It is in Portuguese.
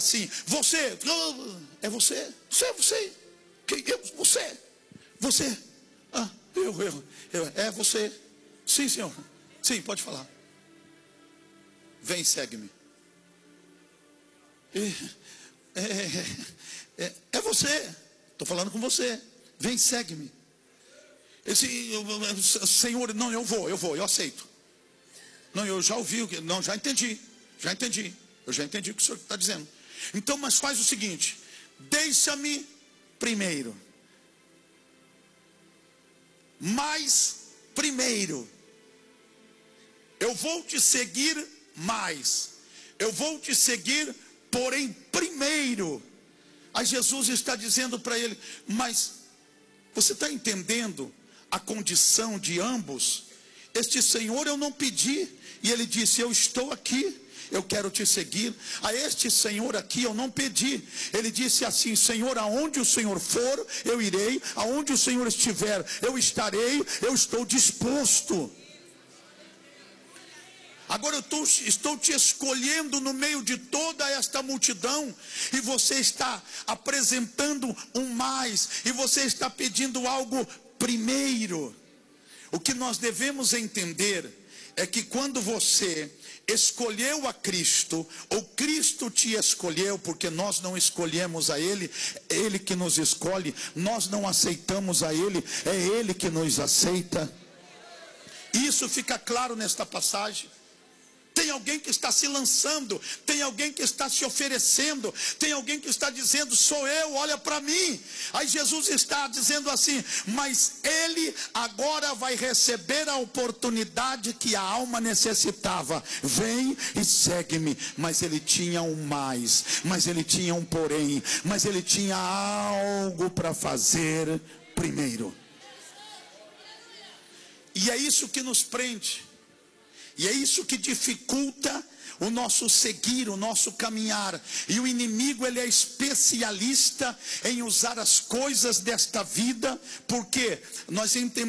assim, você, é você, você, você, é você, sim senhor, sim, pode falar, vem, segue-me, é você, estou falando com você, vem, segue-me. Senhor, não, eu vou, eu aceito. Não, eu já ouvi, não, já entendi, eu já entendi o que o senhor está dizendo. Então, mas faz o seguinte, deixa-me primeiro, mas primeiro, eu vou te seguir mais, eu vou te seguir, porém primeiro. Aí Jesus está dizendo para ele, mas você está entendendo a condição de ambos? Este senhor eu não pedi, e ele disse, eu estou aqui, eu quero te seguir. A este senhor aqui eu não pedi, ele disse assim, Senhor, aonde o Senhor for, eu irei, aonde o Senhor estiver, eu estarei, eu estou disposto. Agora eu estou te escolhendo no meio de toda esta multidão, e você está apresentando um mais, e você está pedindo algo primeiro. O que nós devemos entender é que quando você escolheu a Cristo, ou Cristo te escolheu, porque nós não escolhemos a Ele, é Ele que nos escolhe, nós não aceitamos a Ele, é Ele que nos aceita. Isso fica claro nesta passagem. Tem alguém que está se lançando, tem alguém que está se oferecendo, tem alguém que está dizendo, sou eu, olha para mim. Aí Jesus está dizendo assim, mas ele agora vai receber a oportunidade que a alma necessitava. Vem e segue-me. Mas ele tinha um mais, mas ele tinha um porém, mas ele tinha algo para fazer primeiro. E é isso que nos prende. E é isso que dificulta o nosso seguir, o nosso caminhar. E o inimigo, ele é especialista em usar as coisas desta vida, porque nós entendemos